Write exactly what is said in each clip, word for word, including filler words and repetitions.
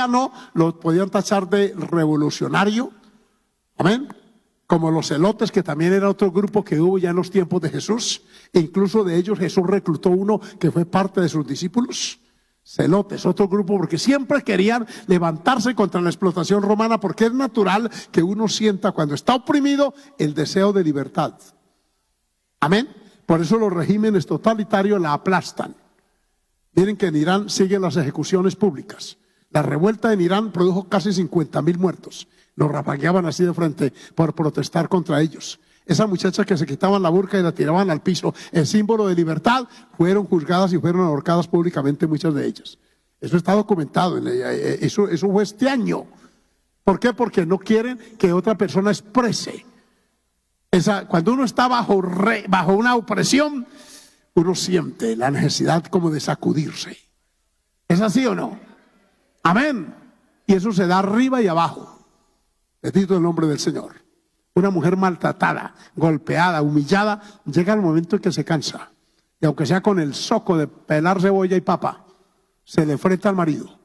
cristiano lo podían tachar de revolucionario, amén, como los celotes, que también era otro grupo que hubo ya en los tiempos de Jesús. E incluso de ellos Jesús reclutó uno que fue parte de sus discípulos. Celotes, otro grupo, porque siempre querían levantarse contra la explotación romana, porque es natural que uno sienta cuando está oprimido el deseo de libertad. Amén. Por eso los regímenes totalitarios la aplastan. Miren que en Irán siguen las ejecuciones públicas. La revuelta en Irán produjo casi cincuenta mil muertos. Los rafagueaban así de frente por protestar contra ellos. Esa muchacha que se quitaban la burka y la tiraban al piso, el símbolo de libertad, fueron juzgadas y fueron ahorcadas públicamente muchas de ellas. Eso está documentado, eso, eso fue este año. ¿Por qué? Porque no quieren que otra persona exprese. Esa, cuando uno está bajo, re, bajo una opresión, uno siente la necesidad como de sacudirse. ¿Es así o no? Amén. Y eso se da arriba y abajo. Bendito el nombre del Señor. Una mujer maltratada, golpeada, humillada, llega el momento en que se cansa. Y aunque sea con el soco de pelar cebolla y papa, se le enfrenta al marido.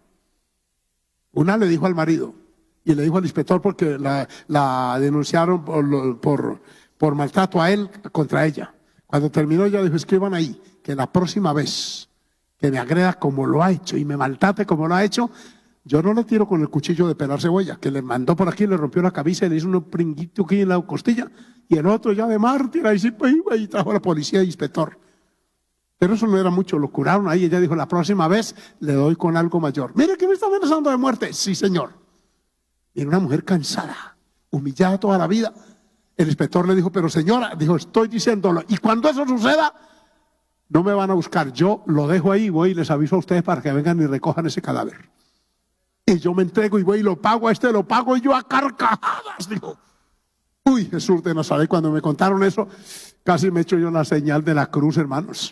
Una le dijo al marido y le dijo al inspector, porque la, la denunciaron por, por, por maltrato a él contra ella. Cuando terminó ella dijo: escriban ahí que la próxima vez que me agreda como lo ha hecho y me maltrate como lo ha hecho, yo no le tiro con el cuchillo de pelar cebolla, que le mandó por aquí, le rompió la camisa y le hizo un pringuito aquí en la costilla, y el otro ya de mártir, ahí sí, y trajo a la policía y inspector. Pero eso no era mucho, lo curaron ahí. Ella dijo: la próxima vez le doy con algo mayor. Mire que me está amenazando de muerte. Sí, señor. Y era una mujer cansada, humillada toda la vida. El inspector le dijo: pero señora, dijo, estoy diciéndolo, y cuando eso suceda, no me van a buscar, yo lo dejo ahí, voy y les aviso a ustedes para que vengan y recojan ese cadáver. Y yo me entrego y voy y lo pago a este, lo pago y yo a carcajadas, dijo. Uy, Jesús de Nazaret, cuando me contaron eso, casi me echo yo la señal de la cruz, hermanos.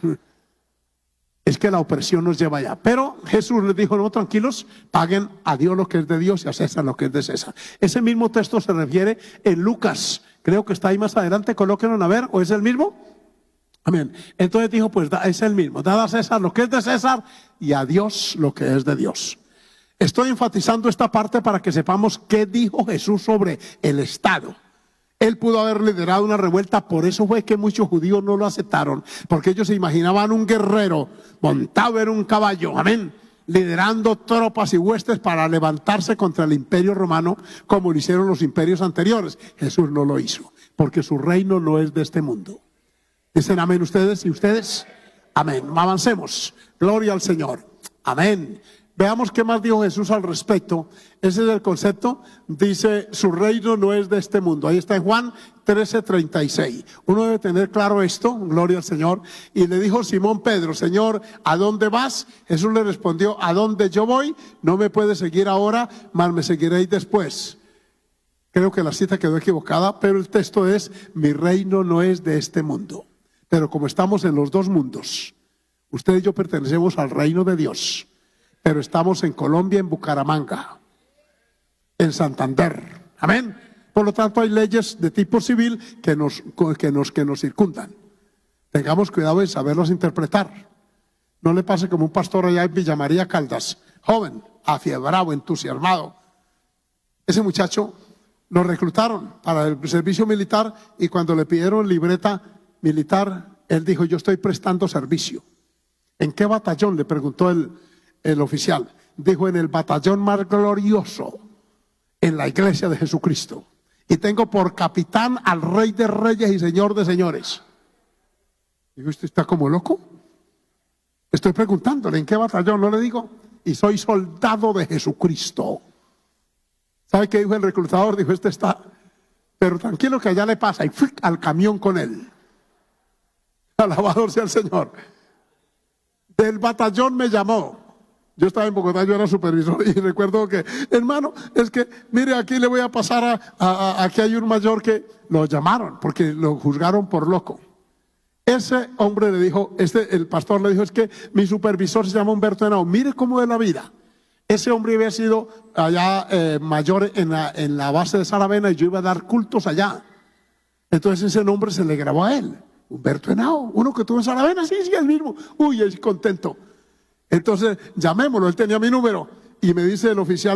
Es que la opresión nos lleva allá. Pero Jesús les dijo: no, tranquilos, paguen a Dios lo que es de Dios y a César lo que es de César. Ese mismo texto se refiere en Lucas, creo que está ahí más adelante, colóquenlo a ver, ¿o es el mismo? Amén. Entonces dijo: pues es el mismo, dad a César lo que es de César y a Dios lo que es de Dios. Estoy enfatizando esta parte para que sepamos qué dijo Jesús sobre el Estado. Él pudo haber liderado una revuelta, por eso fue que muchos judíos no lo aceptaron, porque ellos se imaginaban un guerrero montado en un caballo, amén, liderando tropas y huestes para levantarse contra el imperio romano, como lo hicieron los imperios anteriores. Jesús no lo hizo, porque su reino no es de este mundo. Dicen amén ustedes y ustedes. Amén. Avancemos. Gloria al Señor. Amén. Veamos qué más dijo Jesús al respecto. Ese es el concepto. Dice: su reino no es de este mundo. Ahí está en Juan trece, treinta y seis. Uno debe tener claro esto. Gloria al Señor. Y le dijo Simón Pedro: Señor, ¿a dónde vas? Jesús le respondió: a dónde yo voy, no me puedes seguir ahora, mas me seguiréis después. Creo que la cita quedó equivocada, pero el texto es: mi reino no es de este mundo. Pero como estamos en los dos mundos, usted y yo pertenecemos al reino de Dios. Pero estamos en Colombia, en Bucaramanga, en Santander. Amén. Por lo tanto, hay leyes de tipo civil que nos, que nos, que nos circundan. Tengamos cuidado en saberlas interpretar. No le pase como un pastor allá en Villa María Caldas, joven, afiebrado, entusiasmado. Ese muchacho lo reclutaron para el servicio militar, y cuando le pidieron libreta militar, él dijo: yo estoy prestando servicio. ¿En qué batallón?, le preguntó el El oficial. Dijo: en el batallón más glorioso, en la iglesia de Jesucristo, y tengo por capitán al Rey de Reyes y Señor de Señores. Digo: ¿usted está como loco? Estoy preguntándole en qué batallón, no le digo. Y soy soldado de Jesucristo. ¿Sabe qué dijo el reclutador? Dijo: este está, pero tranquilo que allá le pasa, y fui al camión con él. Alabado sea el Señor. Del batallón me llamó. Yo estaba en Bogotá, yo era supervisor, y recuerdo que: hermano, es que, mire, aquí le voy a pasar a, a, a aquí hay un mayor que lo llamaron, porque lo juzgaron por loco. Ese hombre le dijo, este, el pastor le dijo: es que mi supervisor se llama Humberto Henao, mire cómo es la vida. Ese hombre había sido allá eh, mayor en la, en la base de Saravena, y yo iba a dar cultos allá. Entonces ese nombre se le grabó a él, Humberto Henao, uno que tuvo en Saravena. Sí, sí, el mismo. Uy, es contento. Entonces llamémoslo, él tenía mi número, y me dice el oficial: